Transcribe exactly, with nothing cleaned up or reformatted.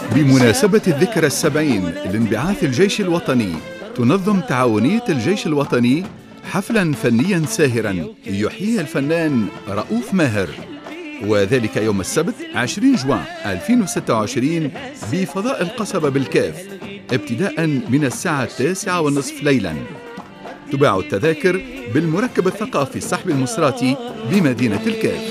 بمناسبة الذكرى السبعين لانبعاث الجيش الوطني، تنظم تعاونية الجيش الوطني حفلاً فنياً ساهراً يحييه الفنان رؤوف ماهر، وذلك يوم السبت عشرين جوان ألفين وستة وعشرين بفضاء القصبة بالكاف، ابتداءً من الساعة التاسعة والنصف ليلاً. تباع التذاكر بالمركب الثقافي الصحبي المصراتي بمدينة الكاف.